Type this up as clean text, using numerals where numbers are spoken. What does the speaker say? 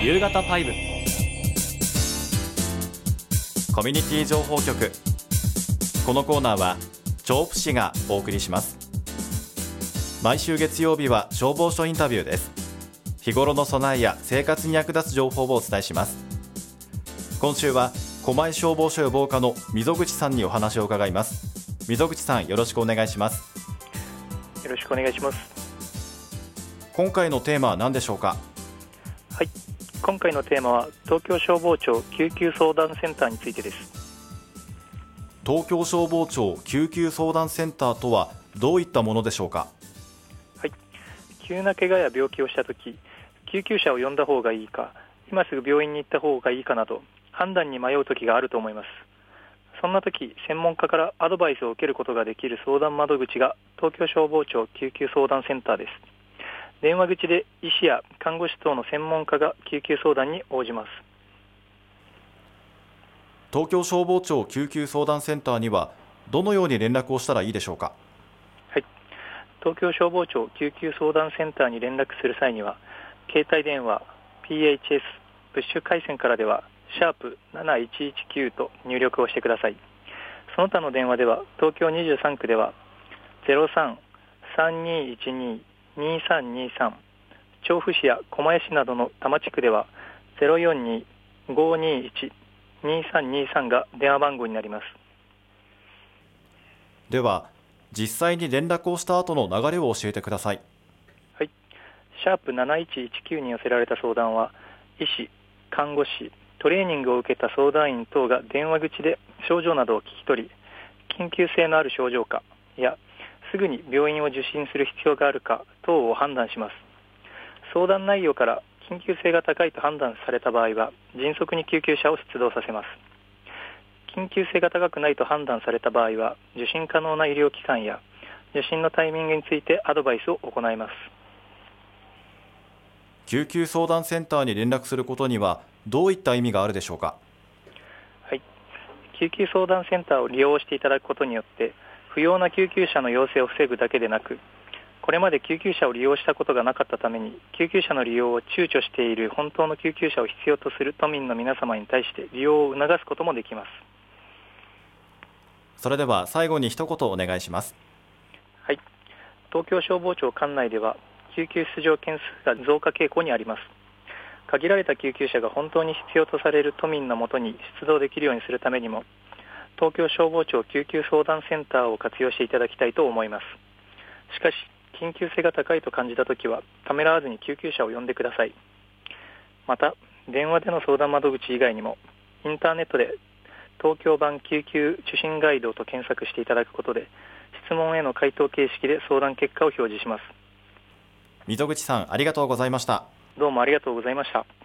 夕方5コミュニティ情報局。このコーナーは調布市がお送りします。毎週月曜日は消防署インタビューです。日頃の備えや生活に役立つ情報をお伝えします。今週は狛江消防署予防課の溝口さんにお話を伺います。溝口さん、よろしくお願いします。 よろしくお願いします。 今回のテーマは何でしょうか？ はい、今回のテーマは東京消防庁救急相談センターについてです。 東京消防庁救急相談センターとはどういったものでしょうか？ はい、急な怪我や病気をしたとき、救急車を呼んだ方がいいか、今すぐ病院に行った方がいいかなど判断に迷うときがあると思います。そんなとき、専門家からアドバイスを受けることができる相談窓口が東京消防庁救急相談センターです。電話口で医師や看護師等の専門家が救急相談に応じます。 東京消防庁救急相談センターにはどのように連絡をしたらいいでしょうか？ はい、東京消防庁救急相談センターに連絡する際には、携帯電話 PHS プッシュ回線からでは#7119と入力をしてください。その他の電話では東京23区では 03-3212-2323、調布市や狛江市などの多摩地区では 042-521-2323 が電話番号になります。 では実際に連絡をした後の流れを教えてください。 はい、#7119に寄せられた相談は、医師、看護師、トレーニングを受けた相談員等が電話口で症状などを聞き取り、緊急性のある症状かやすぐに病院を受診する必要があるか等を判断します。相談内容から緊急性が高いと判断された場合は迅速に救急車を出動させます。緊急性が高くないと判断された場合は受診可能な医療機関や受診のタイミングについてアドバイスを行います。 救急相談センターに連絡することにはどういった意味があるでしょうか？ はい、救急相談センターを利用していただくことによって不要な救急車の要請を防ぐだけでなく、これまで救急車を利用したことがなかったために救急車の利用を躊躇している本当の救急車を必要とする都民の皆様に対して利用を促すこともできます。 それでは最後に一言お願いします。 はい、東京消防庁管内では救急出動件数が増加傾向にあります。限られた救急車が本当に必要とされる都民のもとに出動できるようにするためにも、東京消防庁救急相談センターを活用していただきたいと思います。しかし、緊急性が高いと感じたときはためらわずに救急車を呼んでください。また、電話での相談窓口以外にもインターネットで東京版救急受診ガイドと検索していただくことで、質問への回答形式で相談結果を表示します。 溝口さん、ありがとうございました。 どうもありがとうございました。